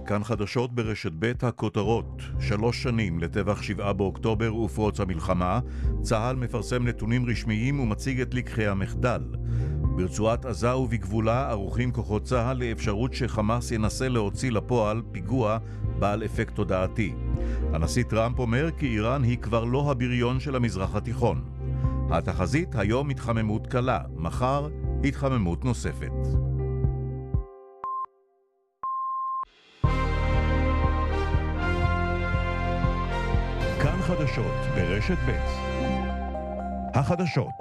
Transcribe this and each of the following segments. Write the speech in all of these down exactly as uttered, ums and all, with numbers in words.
כאן חדשות ברשת ב' הכותרות. שלוש שנים לטבח שבעה באוקטובר ופרוץ המלחמה, צה"ל מפרסם נתונים רשמיים ומציג את לקחי המחדל. ברצועת עזה ובגבולה ערוכים כוחות צה"ל לאפשרות שחמאס ינסה להוציא לפועל פיגוע בעל אפקט תודעתי. הנשיא טראמפ אומר כי איראן היא כבר לא הבריון של המזרח התיכון. התחזית היום התחממות קלה, מחר התחממות נוספת. כאן חדשות ברשת ב'. החדשות.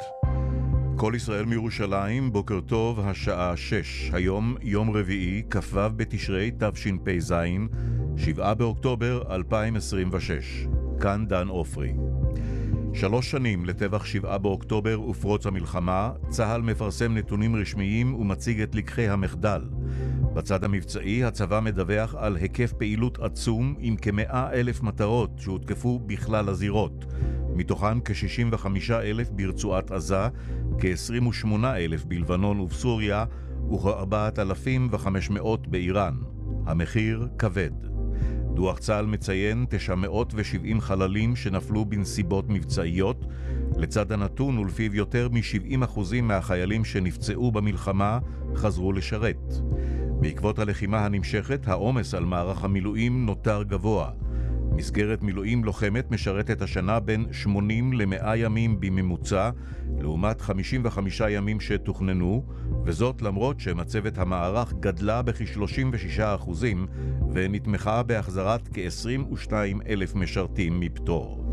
כל ישראל מירושלים, בוקר טוב, השעה שש. היום יום רביעי, כ"ו בתשרי תשפ"ז, שבעה באוקטובר אלפיים עשרים ושש. כאן דן אופרי. שלוש שנים לטבח שבעה באוקטובר ופרוץ המלחמה, צה"ל מפרסם נתונים רשמיים ומציג את לקחי המחדל. בצד המבצעי, הצבא מדווח על היקף פעילות עצום עם כמאה אלף מטרות שהותקפו בכלל הזירות. מתוכן כ-שישים וחמישה אלף ברצועת עזה, כ-עשרים ושמונה אלף בלבנון ובסוריה, וכ-ארבעת אלפים וחמש מאות באיראן. המחיר כבד. דוח צה"ל מציין תשע מאות ושבעים חללים שנפלו בנסיבות מבצעיות, לצד הנתון ולפיו יותר מ-שבעים אחוז מהחיילים שנפצעו במלחמה חזרו לשרת. בעקבות הלחימה הנמשכת, העומס על מערך המילואים נותר גבוה. מסגרת מילואים לוחמת משרתת השנה בין שמונים למאה ימים בממוצע, לעומת חמישים וחמישה ימים שתוכננו, וזאת למרות שמצבת המערך גדלה בכ-שלושים ושישה אחוז ונתמכה בהחזרת כ-עשרים ושניים אלף משרתים מפטור.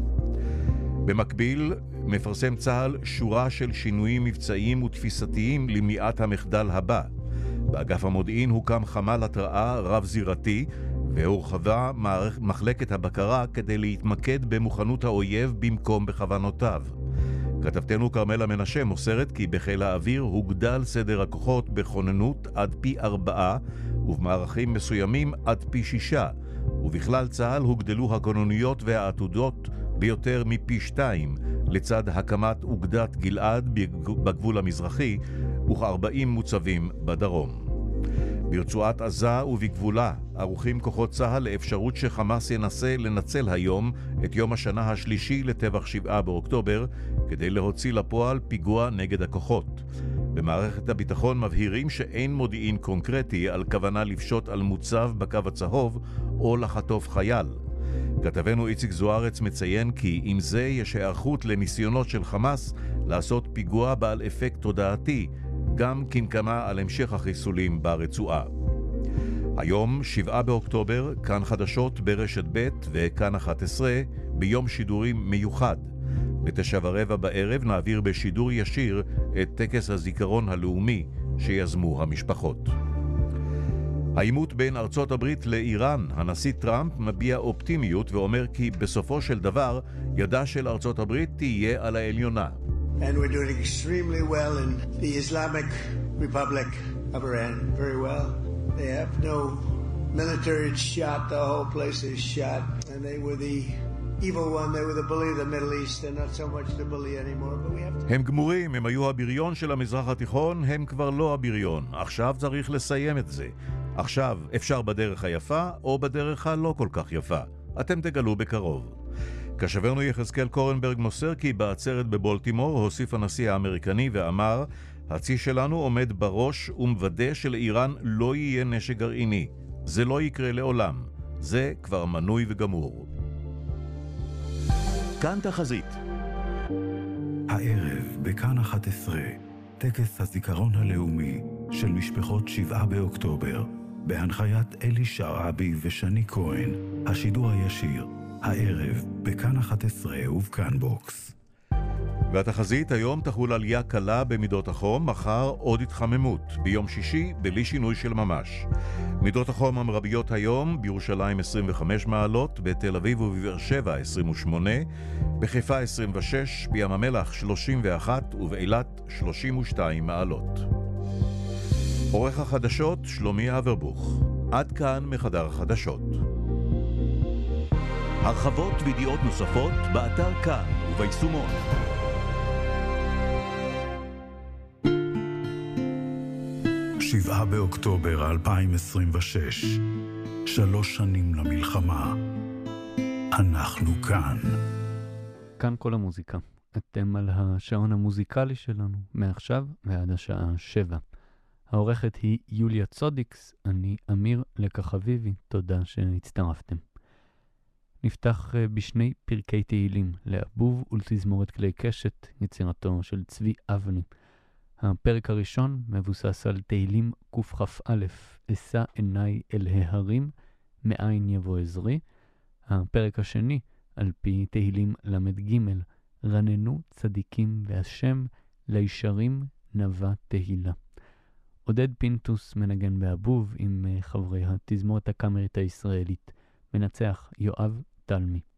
במקביל, מפרסם צה"ל שורה של שינויים מבצעיים ותפיסתיים למניעת המחדל הבא. באגף המודיעין הוקם חמ"ל התראה רב-זירתי, והורחבה מחלקת הבקרה כדי להתמקד במוכנות האויב במקום בכוונותיו. כתבתנו קרמלה מנשה מוסרת כי בחיל האוויר הוגדל סדר הכוחות בכוננות עד פי ארבעה, ובמערכים מסוימים עד פי שישה, ובכלל צה"ל הוגדלו הכוננויות והעתודות ביותר מפי שתיים, לצד הקמת אוגדת גלעד בגבול המזרחי, וכ-ארבעים מוצבים בדרום. ברצועת עזה ובגבולה ערוכים כוחות צה"ל לאפשרות שחמאס ינסה לנצל היום את יום השנה השלישי לטבח שבעה באוקטובר כדי להוציא לפועל פיגוע נגד הכוחות. במערכת הביטחון מבהירים שאין מודיעין קונקרטי על כוונה לפשוט על מוצב בקו הצהוב או לחטוף חייל. כתבנו איציק זוארץ מציין כי עם זה יש הערכות לניסיונות של חמאס לעשות פיגוע בעל אפקט תודעתי, גם כנקמה על המשך החיסולים ברצועה. היום, שבעה באוקטובר, כאן חדשות ברשת ב' וכאן אחת עשרה, ביום שידורים מיוחד. בתשע ורבע בערב נעביר בשידור ישיר את טקס הזיכרון הלאומי שיזמו המשפחות. העימות בין ארצות הברית לאיראן, הנשיא טראמפ מביע אופטימיות ואומר כי בסופו של דבר ידה של ארצות הברית תהיה על העליונה. And we're doing extremely well in the Islamic Republic of Iran. Very well. They have no military. It's shot. The whole place is shot. And they were the evil one. They were the bully of the Middle East. They're not so much the bully anymore. But we have to... הם גמורים, הם היו הבריון של המזרח התיכון, הם כבר לא הבריון. עכשיו צריך לסיים את זה. עכשיו אפשר בדרך היפה או בדרך הלא כל כך יפה. אתם תגלו בקרוב. כשברנו יחזקאל קורנברג מוסר כי בעצרת בבולטימור הוסיף הנשיא האמריקני ואמר, הצי שלנו עומד בראש ומוודא שלאיראן לא יהיה נשק גרעיני. זה לא יקרה לעולם. זה כבר מנוי וגמור. כאן תחזית. הערב בכאן אחת עשרה, טקס הזיכרון הלאומי של משפחות שבעה באוקטובר, בהנחיית אלי שרעבי ושני כהן, השידור הישיר. הערב בכאן אחת עשרה ובכאן בוקס. והתחזית היום תחול עלייה קלה במידות החום, מחר עוד התחממות, ביום שישי בלי שינוי של ממש. מידות החום המרביות היום, בירושלים עשרים וחמש מעלות, בתל אביב ובבאר שבע עשרים ושמונה, בחיפה עשרים ושש, בים המלח שלושים ואחת ובאילת שלושים ושתיים מעלות. עורך החדשות שלומי אברבוך. עד כאן מחדר החדשות. הרחבות וידיעות נוספות באתר כאן וביישומון. שבעה באוקטובר אלפיים עשרים ושש, שלוש שנים למלחמה. אנחנו כאן. כאן כל המוזיקה. אתם על השעון המוזיקלי שלנו, מעכשיו ועד השעה שבע. העורכת היא יוליה צודיקס, אני אמיר לקח אביבי, תודה שהצטרפתם. נפתח בשני פרקי תהילים, לאבוב ולתזמורת כלי קשת, יצירתו של צבי אבני. הפרק הראשון מבוסס על תהילים קכ"א, אשא עיניי אל ההרים, מאין יבוא עזרי. הפרק השני, על פי תהילים למד ג', רננו צדיקים והשם, לישרים נבא תהילה. עודד פינטוס מנגן באבוב עם חברי התזמורת הקאמרית הישראלית, מנצח יואב תלמי.